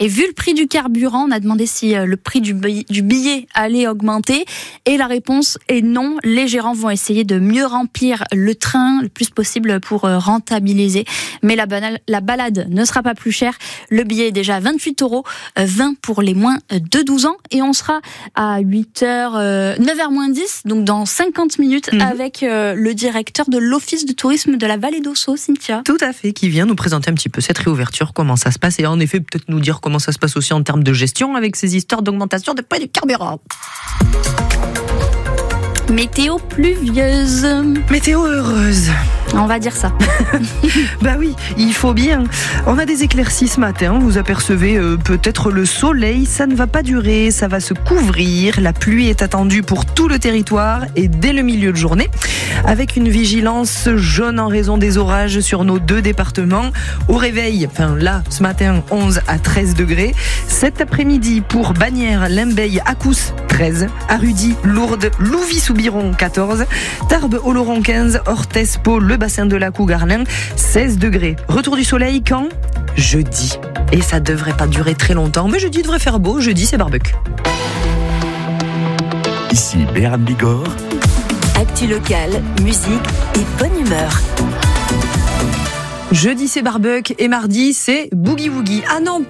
Et vu le prix du carburant, on a demandé si le prix du billet allait augmenter. Et la réponse est non. Les gérants vont essayer de mieux remplir le train le plus possible pour rentabiliser. Mais la balade ne sera pas plus chère. Le billet est déjà à 28 €, 20 pour les moins de 12 ans. Et on sera à 9h moins 10, donc dans 50 minutes, avec le directeur de l'Office de tourisme de la Vallée d'Ossau, Cynthia. Tout à fait, qui vient nous présenter un petit peu cette réouverture, comment ça se passe, et en effet peut-être nous dire comment ça se passe aussi en termes de gestion avec ces histoires d'augmentation des prix du carburant. Météo pluvieuse. Météo heureuse. On va dire ça. Bah oui, il faut bien. On a des éclaircies ce matin, vous apercevez peut-être le soleil, ça ne va pas durer, ça va se couvrir. La pluie est attendue pour tout le territoire et dès le milieu de journée, avec une vigilance jaune en raison des orages sur nos 2 départements. Au réveil, là, ce matin, 11 à 13 degrés. Cet après-midi, pour Bagnères, Limbeil, Accous, 13. Arudy, Lourdes, Louvy-Soubiron, 14. Tarbes, Oloron, 15. Orthez, Pau, le bassin de Lac ou Garlin, 16 degrés. Retour du soleil quand ? Jeudi. Et ça devrait pas durer très longtemps, mais jeudi devrait faire beau. Jeudi, c'est barbecue. Ici Béarn Bigorre. Actu locale, musique et bonne humeur. Jeudi, c'est barbecue et mardi, c'est boogie-woogie. Ah non,